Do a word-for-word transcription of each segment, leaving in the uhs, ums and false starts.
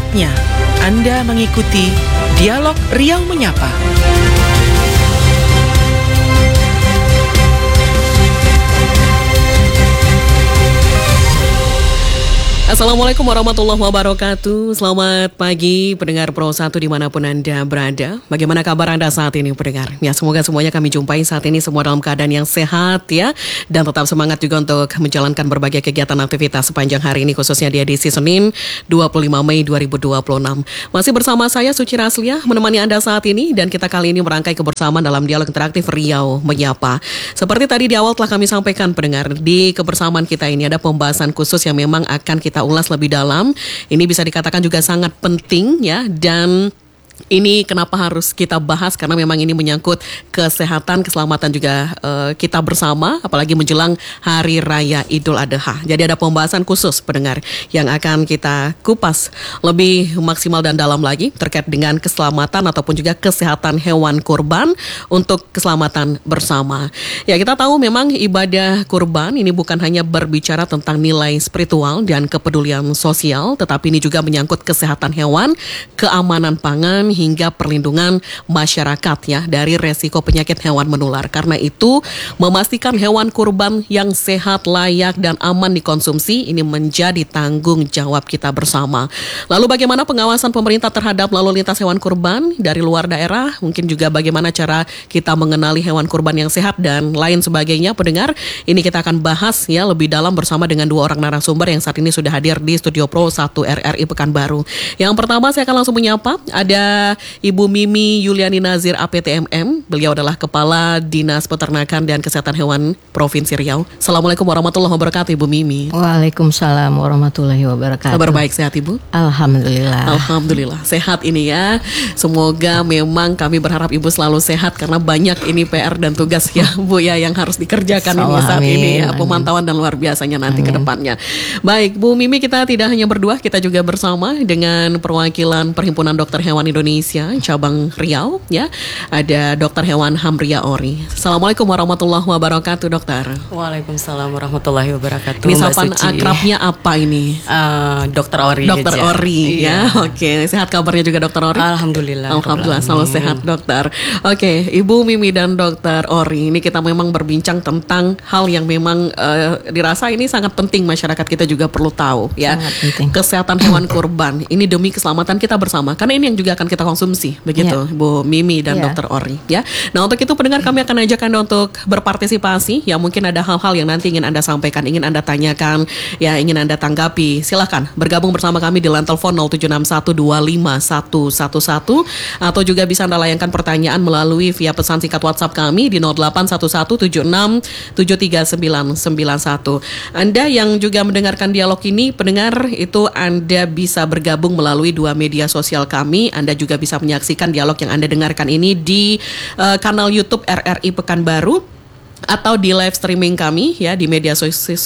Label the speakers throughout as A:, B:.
A: Saatnya Anda mengikuti Dialog Riau Menyapa. Assalamualaikum warahmatullahi wabarakatuh. Selamat pagi pendengar Pro satu dimanapun Anda berada. Bagaimana kabar Anda saat ini pendengar? Ya, semoga semuanya kami jumpai saat ini semua dalam keadaan yang sehat ya. Dan tetap semangat juga untuk menjalankan berbagai kegiatan aktivitas sepanjang hari ini, khususnya di edisi Senin dua puluh lima Mei dua ribu dua puluh enam. Masih bersama saya Suci Rasliah menemani Anda saat ini. Dan kita kali ini merangkai kebersamaan dalam dialog interaktif Riau Menyapa. Seperti tadi di awal telah kami sampaikan pendengar, di kebersamaan kita ini ada pembahasan khusus yang memang akan kita ulas lebih dalam. Ini bisa dikatakan juga sangat penting ya, dan ini kenapa harus kita bahas, karena memang ini menyangkut kesehatan, keselamatan juga uh, kita bersama, apalagi menjelang Hari Raya Idul Adha. Jadi ada pembahasan khusus pendengar yang akan kita kupas lebih maksimal dan dalam lagi terkait dengan keselamatan ataupun juga kesehatan hewan kurban untuk keselamatan bersama. Ya, kita tahu memang ibadah kurban ini bukan hanya berbicara tentang nilai spiritual dan kepedulian sosial, tetapi ini juga menyangkut kesehatan hewan, keamanan pangan, hingga perlindungan masyarakat ya dari resiko penyakit hewan menular. Karena itu memastikan hewan kurban yang sehat, layak dan aman dikonsumsi ini menjadi tanggung jawab kita bersama. Lalu bagaimana pengawasan pemerintah terhadap lalu lintas hewan kurban dari luar daerah? Mungkin juga bagaimana cara kita mengenali hewan kurban yang sehat dan lain sebagainya pendengar. Ini kita akan bahas ya lebih dalam bersama dengan dua orang narasumber yang saat ini sudah hadir di Studio Pro satu R R I Pekanbaru. Yang pertama saya akan langsung menyapa ada Ibu Mimi Yuliani Nazir A P T M M. Beliau adalah Kepala Dinas Peternakan dan Kesehatan Hewan Provinsi Riau. Assalamualaikum warahmatullahi wabarakatuh Ibu Mimi.
B: Waalaikumsalam warahmatullahi wabarakatuh.
A: Kabar baik, sehat Ibu?
B: Alhamdulillah.
A: Alhamdulillah sehat ini ya. Semoga memang kami berharap Ibu selalu sehat, karena banyak ini P R dan tugas ya Bu ya yang harus dikerjakan ini saat amin, ini ya. Pemantauan dan luar biasanya nanti ke depannya. Baik Bu Mimi, kita tidak hanya berdua, kita juga bersama dengan perwakilan Perhimpunan Dokter Hewan Indonesia cabang Riau ya. Ada Dokter Hewan Hamria Ori. Assalamualaikum warahmatullahi wabarakatuh Dokter.
C: Waalaikumsalam warahmatullahi wabarakatuh.
A: Ini sapaan akrabnya apa ini?
C: Uh, Dokter Ori.
A: Dokter aja. Ori
C: iya.
A: ya. Oke, sehat kabarnya juga Dokter Ori?
C: Alhamdulillah.
A: Alhamdulillah selalu sehat Dokter. Oke, Ibu Mimi dan Dokter Ori, ini kita memang berbincang tentang hal yang memang uh, dirasa ini sangat penting, masyarakat kita juga perlu tahu ya.
B: Sangat penting.
A: Kesehatan hewan kurban ini demi keselamatan kita bersama, karena ini yang juga akan kita konsumsi, begitu ya. Bu Mimi dan ya. Dokter Ori ya. Nah, untuk itu pendengar kami akan ajak Anda untuk berpartisipasi ya. Mungkin ada hal-hal yang nanti ingin Anda sampaikan, ingin Anda tanyakan ya, ingin Anda tanggapi, silahkan bergabung bersama kami di line telepon nol tujuh enam satu dua lima satu satu satu, atau juga bisa Anda layangkan pertanyaan melalui via pesan singkat WhatsApp kami di nol delapan satu satu tujuh enam tujuh tiga sembilan sembilan satu. Anda yang juga mendengarkan dialog ini pendengar, itu Anda bisa bergabung melalui dua media sosial kami. Anda juga bisa menyaksikan dialog yang Anda dengarkan ini di uh, kanal YouTube R R I Pekanbaru, atau di live streaming kami ya di media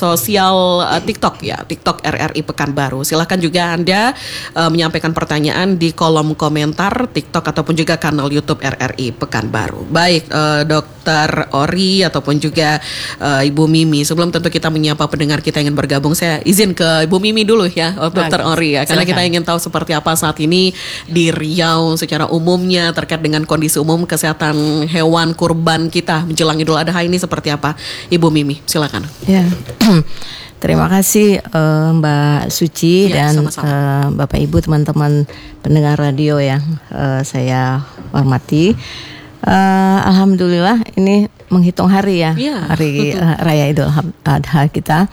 A: sosial uh, TikTok ya, TikTok R R I Pekanbaru. Silahkan juga Anda uh, menyampaikan pertanyaan di kolom komentar TikTok ataupun juga kanal YouTube R R I Pekanbaru. Baik uh, Dokter Ori ataupun juga uh, Ibu Mimi, sebelum tentu kita menyapa pendengar kita yang ingin bergabung, saya izin ke Ibu Mimi dulu ya, Dokter Ori ya, karena kita ingin tahu seperti apa saat ini di Riau secara umumnya terkait dengan kondisi umum kesehatan hewan kurban kita menjelang Idul Adha ini seperti apa, Ibu Mimi? Silakan.
B: Ya, terima kasih uh, Mbak Suci ya, dan uh, Bapak Ibu teman-teman pendengar radio yang uh, saya hormati. Uh, Alhamdulillah ini menghitung hari ya, ya. hari uh, Raya Idul Adha kita.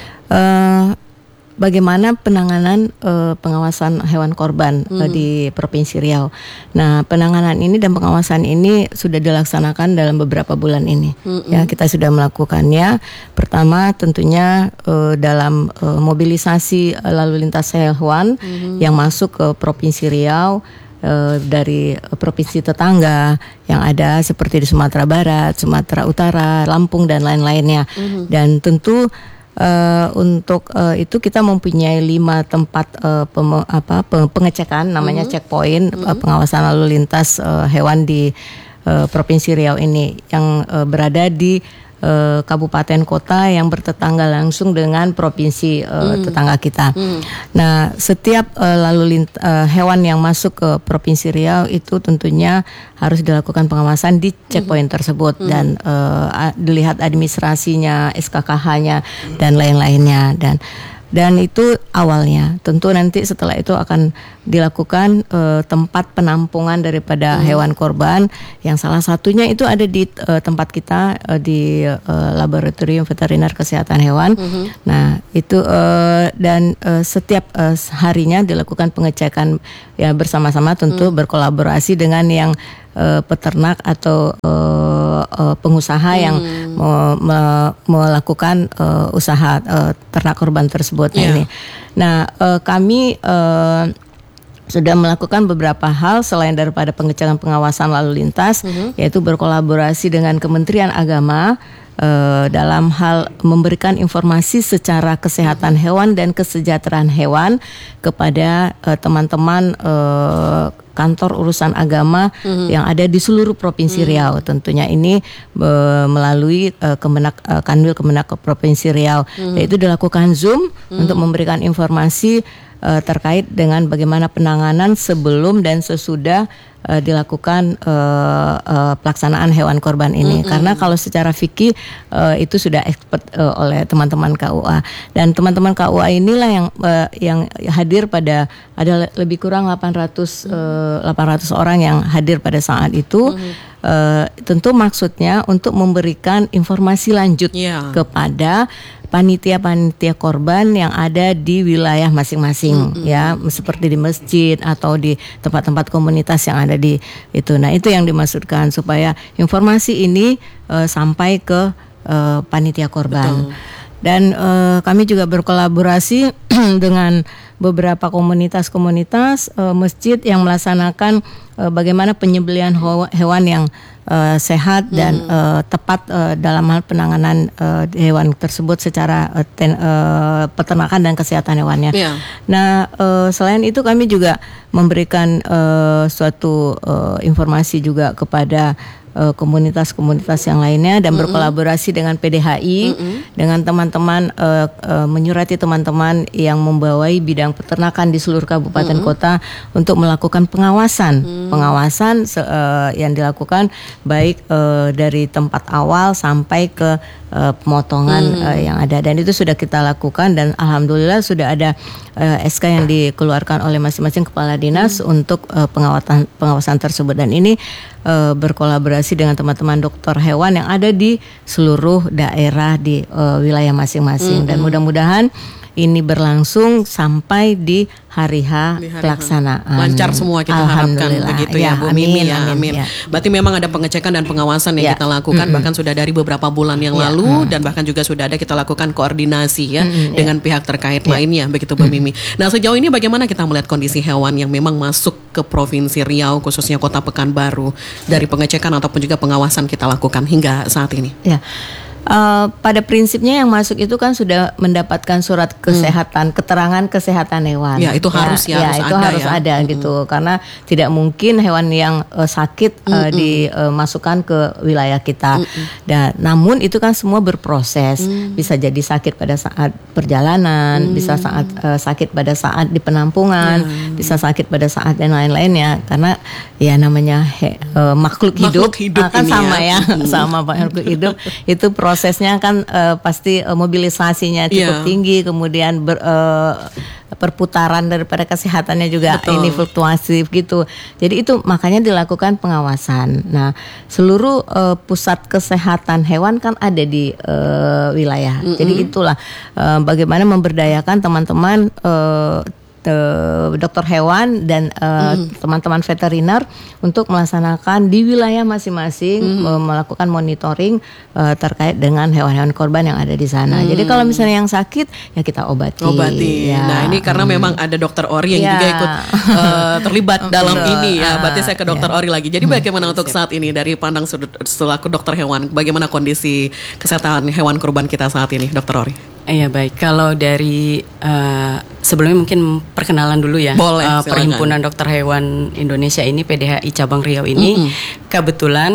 B: Uh, Bagaimana penanganan uh, pengawasan hewan korban hmm. uh, di Provinsi Riau? Nah, penanganan ini dan pengawasan ini sudah dilaksanakan dalam beberapa bulan ini. Hmm. Ya, kita sudah melakukannya. Pertama, tentunya uh, dalam uh, mobilisasi uh, lalu lintas hewan hmm. yang masuk ke Provinsi Riau uh, dari uh, provinsi tetangga yang ada seperti di Sumatera Barat, Sumatera Utara, Lampung dan lain-lainnya. Hmm. Dan tentu Uh, untuk uh, itu kita mempunyai lima tempat uh, pem, apa, pengecekan namanya mm-hmm. checkpoint mm-hmm. uh, pengawasan lalu lintas uh, hewan di uh, Provinsi Riau ini yang uh, berada di uh, kabupaten kota yang bertetangga langsung dengan provinsi uh, hmm. tetangga kita. Hmm. Nah, setiap uh, lalu lint- uh, hewan yang masuk ke Provinsi Riau itu tentunya harus dilakukan pengawasan di checkpoint hmm. tersebut hmm. dan uh, dilihat administrasinya, S K K H-nya hmm. dan lain-lainnya dan Dan itu awalnya. Tentu nanti setelah itu akan dilakukan uh, tempat penampungan daripada hmm. hewan korban, yang salah satunya itu ada di uh, tempat kita uh, di uh, Laboratorium Veteriner Kesehatan Hewan. Hmm. Nah itu uh, dan uh, setiap uh, harinya dilakukan pengecekan ya bersama-sama, tentu hmm. berkolaborasi dengan yang uh, peternak atau uh, uh, pengusaha hmm. yang me- me- melakukan uh, usaha uh, ternak korban tersebut. Nah, yeah. ini. Nah, uh, kami uh, sudah melakukan beberapa hal selain daripada pengecekan pengawasan lalu lintas, mm-hmm. yaitu berkolaborasi dengan Kementerian Agama uh, dalam hal memberikan informasi secara kesehatan hewan dan kesejahteraan hewan kepada uh, teman-teman uh, kantor urusan agama mm-hmm. yang ada di seluruh Provinsi mm-hmm. Riau. Tentunya ini uh, melalui uh, Kemenak uh, Kanwil Kemenak Provinsi Riau. Mm-hmm. Yaitu dilakukan Zoom mm-hmm. untuk memberikan informasi uh, terkait dengan bagaimana penanganan sebelum dan sesudah uh, dilakukan uh, uh, pelaksanaan hewan korban ini. Mm-hmm. Karena kalau secara fikih uh, itu sudah expert uh, oleh teman-teman K U A, dan teman-teman K U A inilah yang uh, yang hadir pada ada lebih kurang delapan ratus uh, delapan ratus orang yang hadir pada saat itu. Mm-hmm. Uh, tentu maksudnya untuk memberikan informasi lanjut yeah. kepada panitia-panitia korban yang ada di wilayah masing-masing, mm-hmm. ya, seperti di masjid atau di tempat-tempat komunitas yang ada di itu. Nah, itu yang dimaksudkan supaya informasi ini uh, sampai ke uh, panitia korban. Betul. Dan uh, kami juga berkolaborasi dengan beberapa komunitas-komunitas uh, masjid yang melaksanakan uh, bagaimana penyembelihan hewan yang uh, sehat dan hmm. uh, tepat uh, dalam hal penanganan uh, hewan tersebut secara uh, ten, uh, peternakan dan kesehatan hewannya. Yeah. Nah, uh, selain itu kami juga memberikan uh, suatu uh, informasi juga kepada komunitas-komunitas yang lainnya dan mm-hmm. berkolaborasi dengan P D H I, mm-hmm. dengan teman-teman uh, uh, menyurati teman-teman yang membawai bidang peternakan di seluruh kabupaten mm-hmm. kota untuk melakukan pengawasan, mm-hmm. pengawasan uh, yang dilakukan baik uh, dari tempat awal sampai ke uh, pemotongan mm-hmm. uh, yang ada, dan itu sudah kita lakukan dan alhamdulillah sudah ada uh, S K yang dikeluarkan oleh masing-masing kepala dinas mm-hmm. untuk uh, pengawasan pengawasan tersebut, dan ini uh, berkolaborasi dengan teman-teman dokter hewan yang ada di seluruh daerah di uh, wilayah masing-masing. Mm-hmm. Dan mudah-mudahan ini berlangsung sampai di hari H di hari pelaksanaan.
A: Lancar semua kita harapkan begitu ya, ya Bu Mimi ya. Amin. Amin. Ya. Berarti memang ada pengecekan dan pengawasan yang ya. kita lakukan, mm-hmm. bahkan sudah dari beberapa bulan yang ya. lalu, mm-hmm. dan bahkan juga sudah ada kita lakukan koordinasi ya mm-hmm. dengan ya. pihak terkait ya. lainnya begitu Bu Mimi. Nah, sejauh ini bagaimana kita melihat kondisi hewan yang memang masuk ke Provinsi Riau khususnya Kota Pekanbaru dari pengecekan ataupun juga pengawasan kita lakukan hingga saat ini?
B: Ya. Uh, pada prinsipnya yang masuk itu kan sudah mendapatkan surat kesehatan, hmm. keterangan kesehatan hewan.
A: Ya, itu harus ya, ya,
B: ya
A: harus
B: itu
A: ada
B: harus
A: ya.
B: ada hmm. gitu, karena tidak mungkin hewan yang uh, sakit uh, hmm. dimasukkan uh, ke wilayah kita. Hmm. Dan namun itu kan semua berproses, hmm. bisa jadi sakit pada saat perjalanan, hmm. bisa saat uh, sakit pada saat di penampungan, hmm. bisa sakit pada saat dan lain-lainnya, karena ya namanya he, uh, makhluk hidup,
A: makhluk hidup
B: kan sama ya,
A: ya.
B: ya. sama makhluk hidup itu proses prosesnya kan uh, pasti uh, mobilisasinya cukup yeah. tinggi, kemudian ber, uh, perputaran daripada kesehatannya juga Betul. ini fluktuatif gitu. Jadi itu makanya dilakukan pengawasan. Nah, seluruh uh, pusat kesehatan hewan kan ada di uh, wilayah. Mm-hmm. Jadi itulah uh, bagaimana memberdayakan teman-teman uh, dokter hewan dan uh, mm. teman-teman veteriner untuk melaksanakan di wilayah masing-masing mm. melakukan monitoring uh, terkait dengan hewan-hewan korban yang ada di sana. Mm. Jadi kalau misalnya yang sakit ya kita obati.
A: Obati. Ya. Nah, ini karena mm. memang ada dokter Ori yang ya. juga ikut uh, terlibat dalam ini ya. Berarti saya ke dokter ya. Ori lagi. Jadi bagaimana untuk saat ini dari pandang sudut selaku dokter hewan, bagaimana kondisi kesehatan hewan kurban kita saat ini, dokter Ori?
C: Iya, baik. Kalau dari uh, sebelumnya mungkin perkenalan dulu ya.
A: Boleh,
C: uh, Perhimpunan Dokter Hewan Indonesia ini, P D H I Cabang Riau ini, mm-hmm. kebetulan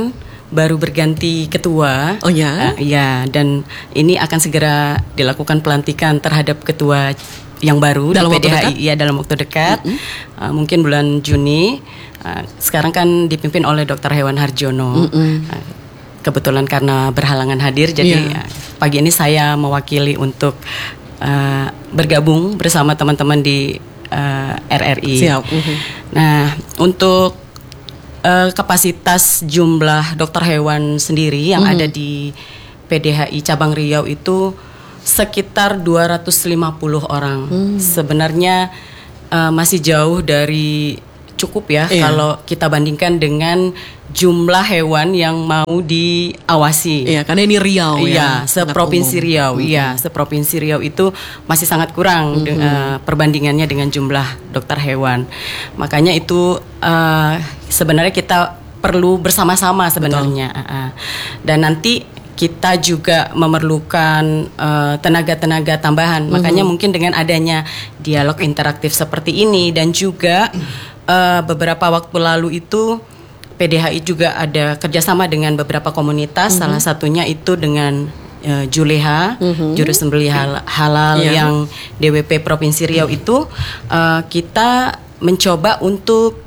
C: baru berganti ketua.
A: Oh ya?
C: Uh, ya, dan ini akan segera dilakukan pelantikan terhadap ketua yang baru
A: dalam
C: di P D H I.
A: waktu dekat?
C: Ya, dalam waktu dekat. Mm-hmm. Uh, mungkin bulan Juni. Uh, sekarang kan dipimpin oleh Doktor Hewan Harjono. Mm-hmm. Uh, kebetulan karena berhalangan hadir, jadi yeah. uh, pagi ini saya mewakili untuk uh, bergabung bersama teman-teman di uh, R R I.
A: Siap. Mm-hmm.
C: Nah, untuk uh, kapasitas jumlah dokter hewan sendiri yang mm-hmm. ada di P D H I cabang Riau itu sekitar dua ratus lima puluh orang. Mm. Sebenarnya uh, masih jauh dari cukup ya, iya. kalau kita bandingkan dengan jumlah hewan yang mau diawasi.
A: Iya, karena ini Riau
C: ya. Iya, seprovinsi Riau.
A: Mm-hmm.
C: Iya, seprovinsi Riau itu masih sangat kurang mm-hmm. de- uh, perbandingannya dengan jumlah dokter hewan. Makanya itu uh, sebenarnya kita perlu bersama-sama sebenarnya. Uh, dan nanti kita juga memerlukan uh, tenaga-tenaga tambahan. Mm-hmm. Makanya mungkin dengan adanya dialog interaktif seperti ini dan juga Uh, beberapa waktu lalu itu P D H I juga ada kerjasama dengan beberapa komunitas, mm-hmm. salah satunya itu dengan uh, Juleha, mm-hmm. juru sembelih hal- halal yeah. yang D W P Provinsi Riau itu uh, kita mencoba untuk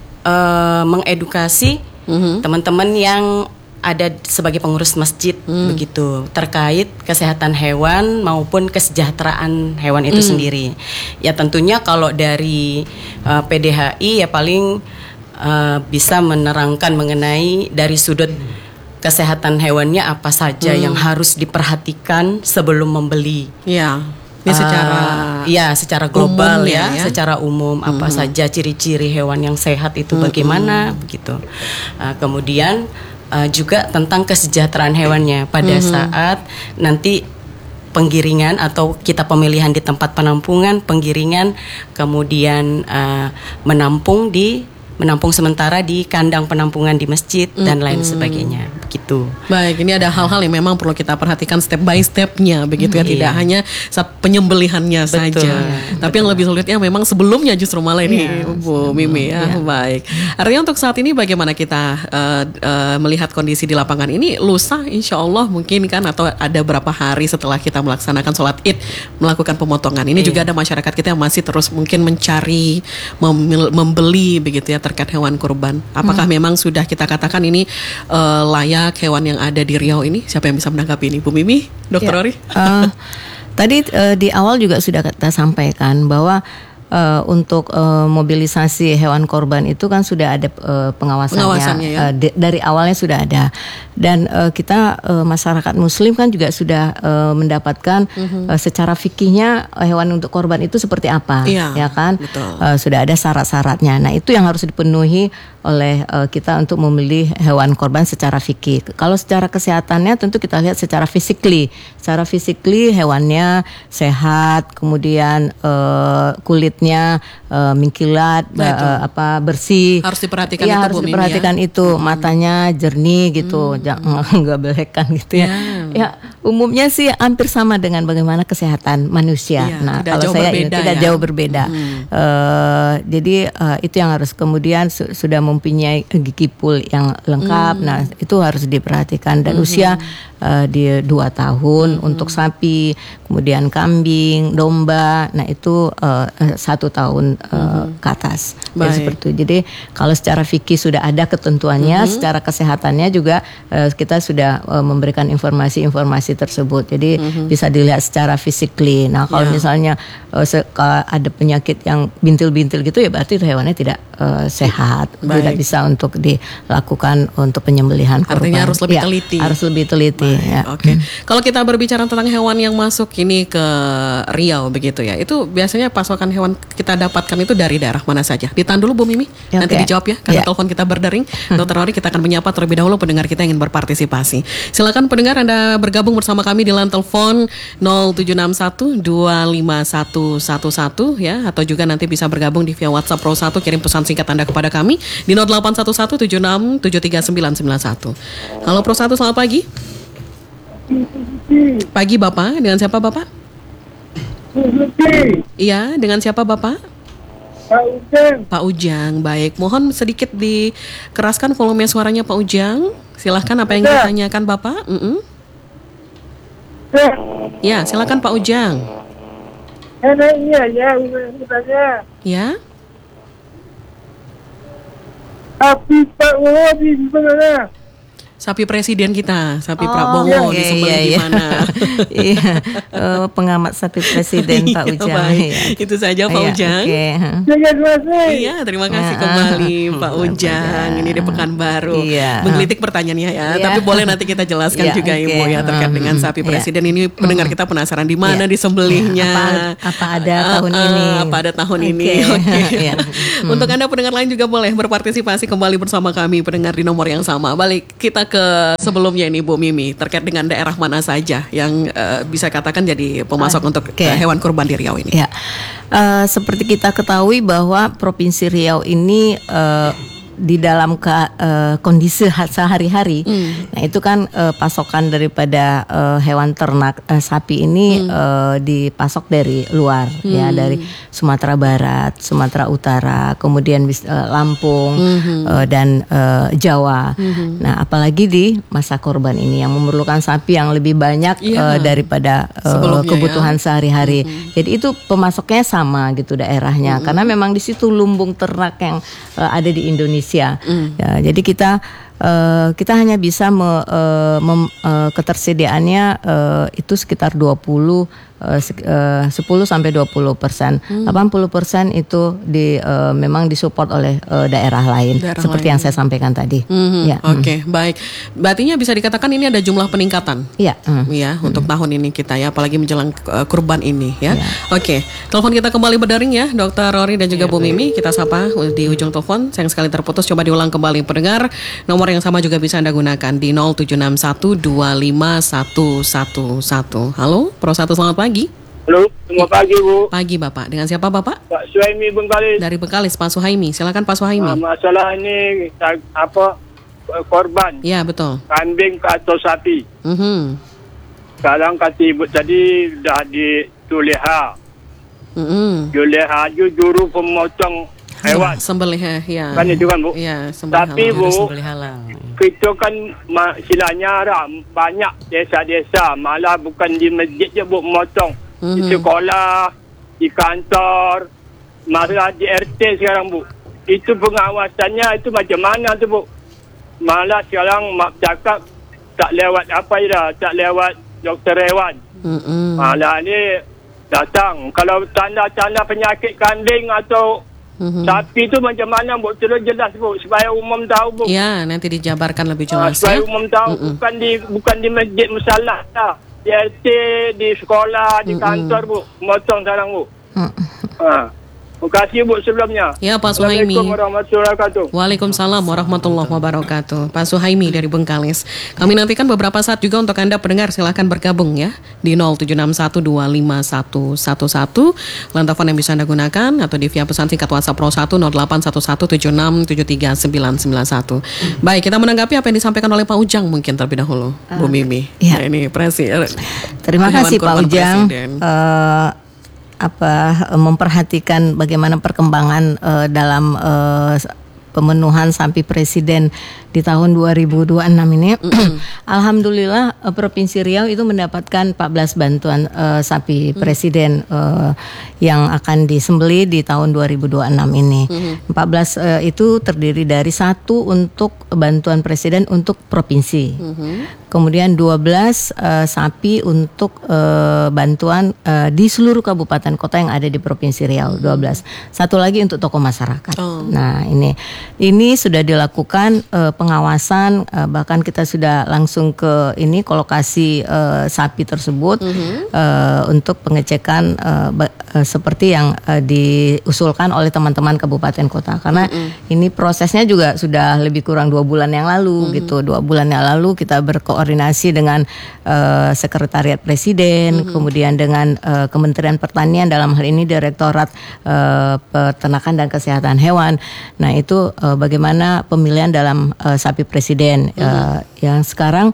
C: uh, mengedukasi mm-hmm. teman-teman yang ada sebagai pengurus masjid hmm. begitu terkait kesehatan hewan maupun kesejahteraan hewan itu hmm. sendiri. Ya tentunya kalau dari uh, P D H I ya paling uh, bisa menerangkan mengenai dari sudut kesehatan hewannya apa saja hmm. yang harus diperhatikan sebelum membeli.
A: Ya. Ini secara
C: uh, ya secara global ya,
A: ya,
C: secara umum hmm. apa saja ciri-ciri hewan yang sehat itu hmm. bagaimana begitu. Uh, kemudian Uh, juga tentang kesejahteraan hewannya pada mm-hmm. saat nanti penggiringan atau kita pemilihan di tempat penampungan, penggiringan, kemudian uh, menampung di menampung sementara di kandang penampungan di masjid mm-hmm. dan lain sebagainya begitu.
A: Baik, ini ada hal-hal yang memang perlu kita perhatikan step by stepnya begitu ya, mm, tidak iya. hanya saat penyembelihannya Betul. saja. Ya, Tapi betul. yang lebih sulitnya memang sebelumnya justru malah ini ya, Bu Mimi ya. ya. Baik. Artinya untuk saat ini bagaimana kita uh, uh, melihat kondisi di lapangan ini, lusa insya Allah mungkin kan, atau ada berapa hari setelah kita melaksanakan sholat Id melakukan pemotongan. Ini iya. juga ada masyarakat kita yang masih terus mungkin mencari mem- membeli begitu ya terkait hewan kurban. Apakah hmm. memang sudah kita katakan ini uh, layak hewan yang ada di Riau ini? Siapa yang bisa menanggapi ini? Bu Mimi, Dokter
B: ya.
A: Ori?
B: Uh, tadi uh, di awal juga sudah kita sampaikan bahwa Uh, untuk uh, mobilisasi hewan korban itu kan sudah ada uh, pengawasannya,
A: pengawasannya ya?
B: uh, de- dari awalnya sudah ada, dan uh, kita uh, masyarakat Muslim kan juga sudah uh, mendapatkan mm-hmm. uh, secara fikihnya uh, hewan untuk korban itu seperti apa,
A: iya,
B: ya kan? Uh, sudah ada syarat-syaratnya. Nah itu yang harus dipenuhi oleh uh, kita untuk memilih hewan korban secara fikih. Kalau secara kesehatannya tentu kita lihat secara physically, secara physically hewannya sehat, kemudian uh, kulit nya uh, mengkilat, nah, uh, apa bersih,
A: harus diperhatikan
B: ya,
A: itu
B: harus
A: Bu Mimi,
B: diperhatikan
A: ya?
B: itu
A: hmm.
B: matanya jernih gitu,
A: hmm.
B: jangan nggak belekan gitu ya.
A: ya.
B: Ya umumnya sih hampir sama dengan bagaimana kesehatan manusia. Ya, nah kalau saya ini tidak ya? jauh berbeda. Hmm. Uh, jadi uh, itu yang harus kemudian su- sudah mempunyai gigi pul yang lengkap. Hmm. Nah itu harus diperhatikan dan hmm. usia uh, di dua tahun hmm. untuk sapi, kemudian kambing, domba. Nah itu uh, satu tahun uh, mm-hmm. ke atas. Ya, seperti itu. Jadi kalau secara fikih sudah ada ketentuannya, mm-hmm. secara kesehatannya juga uh, kita sudah uh, memberikan informasi-informasi tersebut. Jadi mm-hmm. bisa dilihat secara physically. Nah kalau yeah. misalnya uh, se- ada penyakit yang bintil-bintil gitu, ya berarti itu hewannya tidak uh, sehat, Baik. tidak bisa untuk dilakukan untuk penyembelihan korban.
A: Artinya harus lebih
B: ya,
A: teliti.
B: Harus lebih teliti. Ya.
A: Oke. Okay. Hmm. Kalau kita berbicara tentang hewan yang masuk ini ke Riau begitu ya, itu biasanya pasokan hewan kita dapatkan itu dari daerah mana saja? Ditahan dulu Bu Mimi, ya, nanti okay. dijawab ya karena ya. telepon kita berdering. Dokter Ori, kita akan menyapa terlebih dahulu pendengar kita yang ingin berpartisipasi. Silakan pendengar Anda bergabung bersama kami di line telepon nol tujuh enam satu dua lima satu satu satu ya, atau juga nanti bisa bergabung di via WhatsApp Pro satu, kirim pesan singkat Anda kepada kami di nol delapan satu satu tujuh enam tujuh tiga sembilan sembilan satu. Halo Pro satu, selamat pagi. Pagi Bapak, dengan siapa Bapak? Iya, dengan siapa Bapak?
D: Pak Ujang.
A: Pak Ujang, baik. Mohon sedikit dikeraskan volume suaranya Pak Ujang. Silahkan apa yang
D: Ada.
A: ditanyakan Bapak? Mm-mm.
D: Ya,
A: Ya, silakan Pak Ujang.
D: saya iya ya, bertanya.
A: Ya,
D: Tapi Pak Wabi gimana?
A: sapi presiden kita, sapi
B: Oh,
A: Prabowo
B: iya,
A: disembelih
B: iya,
A: di
B: iya.
A: mana?
B: Iya, eh, pengamat sapi presiden Pak
A: Iya,
B: Ujang.
A: baik.
B: Iya.
A: Itu saja Pak
B: Iya,
A: Ujang.
B: oke.
D: Jangan masuk.
A: Iya, terima kasih
B: Ah,
A: kembali
B: ah.
A: Pak Ujang. Ini di Pekanbaru.
B: Iya.
A: Menggelitik pertanyaannya ya,
B: Iya.
A: tapi boleh nanti kita jelaskan
B: Iya,
A: juga
B: oke.
A: Ibu ya terkait
B: Hmm,
A: dengan
B: hmm,
A: sapi
B: iya.
A: presiden ini. Pendengar kita penasaran di mana
B: Iya.
A: disembelihnya.
B: Apa- apa ada tahun
A: Ah,
B: ini?
A: Apa ada tahun
B: Oke.
A: ini? Oke.
B: Iya.
A: Untuk Anda pendengar lain juga boleh berpartisipasi kembali bersama kami pendengar di nomor yang sama. Balik kita ke sebelumnya ini Bu Mimi terkait dengan daerah mana saja yang eh, bisa katakan jadi pemasok
B: Ah,
A: untuk
B: oke.
A: eh, hewan kurban di Riau ini.
B: Ya, Eh, seperti kita ketahui bahwa Provinsi Riau ini eh, di dalam ke, eh, kondisi ha- sehari-hari, nah itu kan eh, pasokan daripada eh, hewan ternak eh, sapi ini eh, dipasok dari luar, ya dari Sumatera Barat, Sumatera Utara, kemudian bis- eh, Lampung eh, dan eh, Jawa. Nah, apalagi di masa korban ini yang memerlukan sapi yang lebih banyak
A: Iya.
B: eh, daripada eh,
A: Sebelumnya ya.
B: kebutuhan sehari-hari. Jadi itu pemasoknya sama gitu daerahnya, karena memang di situ lumbung ternak yang eh, ada di Indonesia. Ya, jadi kita eh, kita hanya bisa me, eh, mem- eh, ketersediaannya eh, itu sekitar dua puluh eh, sek- eh, sepuluh sampai dua puluh persen. delapan puluh persen itu di eh, memang disupport oleh eh, daerah lain
A: Daerah
B: seperti
A: lain.
B: yang saya sampaikan tadi.
A: Mhm,
B: Ya.
A: Oke, baik. Berartinya bisa dikatakan ini ada jumlah peningkatan.
B: Iya. mm.
A: Ya, untuk tahun ini kita ya, apalagi menjelang uh, kurban ini ya.
B: Iya.
A: Oke, telepon kita kembali berdering ya, Dokter Rory dan juga Bu Mimi. Kita sapa di ujung telepon. Sayang sekali terputus. Coba diulang kembali pendengar. Nomor yang sama juga bisa Anda gunakan di nol tujuh enam satu dua lima satu satu satu. Halo, Pro satu selamat pagi.
D: Halo, selamat pagi Bu.
A: Pagi Bapak. Dengan siapa Bapak?
D: Pak Suhaimi Bengkalis.
A: Dari Bengkalis, Pak Suhaimi. Silakan Pak Suhaimi.
D: Ah, masalah ini ta- apa eh, korban
A: Ya, betul.
D: kambing atau sapi.
A: Mhm.
D: Sekarang kata ibu tadi dah dituliha.
A: Mhm.
D: Juleha ju juru pemotong hewan.
A: Sembelih ya.
D: Kan itu kan Bu.
A: Iya, sembelih
D: Tapi
A: halal.
D: Bu,
C: Sembelih halal.
D: kita kan ma- silanya ram banyak desa-desa, malah bukan di masjid je Bu motong.
A: Mhm.
D: Di sekolah, di kantor, malah di R T sekarang Bu. Itu pengawasannya itu macam mana tu Bu? Malah sekarang mak cakap tak lewat apa dah, tak lewat doktor hewan.
A: Mhm.
D: Malah ni datang. Kalau tanda-tanda penyakit kambing atau
A: Mhm.
D: sapi tu macam mana Bu? Terus jelas Bu supaya umum tahu Bu.
A: Ya, nanti dijabarkan lebih
D: Ah,
A: jelas
D: supaya
A: ya.
D: umum tahu.
A: Mm-mm.
D: Bukan di bukan di masjid musallah dah. Di R T, di sekolah, di kantor Bu. Motong sekarang Bu.
B: Mm.
D: Ha. Terima kasih Bu sebelumnya.
A: Ya, Pak Suhaimi.
D: Assalamualaikum warahmatullahi wabarakatuh.
A: Waalaikumsalam warahmatullahi wabarakatuh. Pak Suhaimi dari Bengkalis. Kami nantikan beberapa saat juga untuk Anda pendengar, silahkan bergabung ya di nol tujuh enam satu dua lima satu satu satu. Line telepon yang bisa Anda gunakan atau di via pesan singkat WhatsApp Pro satu nol delapan satu satu tujuh enam tujuh tiga sembilan sembilan satu. Baik, kita menanggapi apa yang disampaikan oleh Pak Ujang mungkin terlebih dahulu, Bu Mimi.
B: ya.
A: Nah, ini presiden.
B: Terima
A: hewan
B: kasih Pak
A: kurban
B: Ujang.
A: presiden.
B: Eh, apa eh, memperhatikan bagaimana perkembangan eh, dalam eh, pemenuhan sapi presiden di tahun dua ribu dua puluh enam ini. Alhamdulillah eh, Provinsi Riau itu mendapatkan empat belas bantuan eh, sapi presiden eh, yang akan disembelih di tahun dua ribu dua puluh enam ini. empat belas eh, itu terdiri dari satu untuk bantuan presiden untuk provinsi. Kemudian dua belas eh, sapi untuk eh, bantuan eh, di seluruh kabupaten kota yang ada di Provinsi Riau, dua belas. Satu lagi untuk tokoh masyarakat.
A: Oh.
B: Nah, ini ini sudah dilakukan eh, pengawasan, eh, bahkan kita sudah langsung ke ini ke lokasi eh, sapi tersebut eh, untuk pengecekan eh, ba- eh, seperti yang eh, diusulkan oleh teman-teman kabupaten kota. Karena ini prosesnya juga sudah lebih kurang dua bulan yang lalu gitu. Dua bulan yang lalu kita berkoordinasi dengan eh, Sekretariat Presiden, kemudian dengan eh, Kementerian Pertanian, dalam hal ini Direktorat eh, Peternakan dan Kesehatan Hewan. Nah, itu eh, bagaimana pemilihan dalam eh, sapi presiden eh, yang sekarang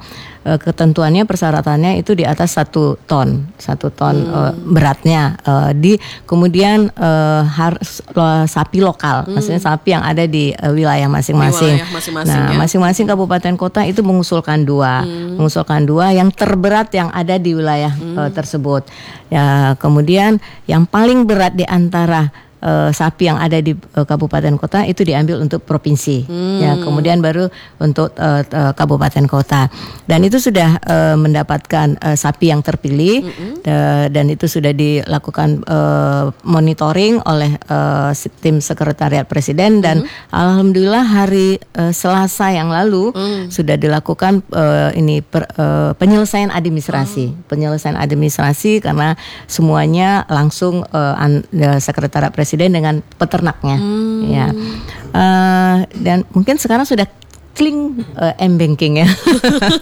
B: uh, ketentuannya persyaratannya itu di atas satu ton, satu ton hmm. uh, beratnya. Uh, di kemudian uh, harus uh, sapi lokal, hmm. maksudnya sapi yang ada di uh, wilayah masing-masing.
A: Wilayah masing-masing
B: nah,
A: ya.
B: masing-masing kabupaten kota itu mengusulkan dua, hmm. mengusulkan dua yang terberat yang ada di wilayah hmm. uh, tersebut. Ya, kemudian yang paling berat di antara Uh, sapi yang ada di uh, kabupaten kota itu diambil untuk provinsi, hmm. ya kemudian baru untuk uh, uh, kabupaten kota, dan itu sudah uh, mendapatkan uh, sapi yang terpilih, hmm. uh, dan itu sudah dilakukan uh, monitoring oleh uh, tim sekretariat presiden, dan hmm. alhamdulillah hari uh, Selasa yang lalu hmm. sudah dilakukan uh, ini per, uh, penyelesaian administrasi, hmm. penyelesaian administrasi karena semuanya langsung uh, an, uh, sekretariat presiden Presiden dengan peternaknya, hmm. ya, uh, dan mungkin sekarang sudah clean uh, m-banking ya.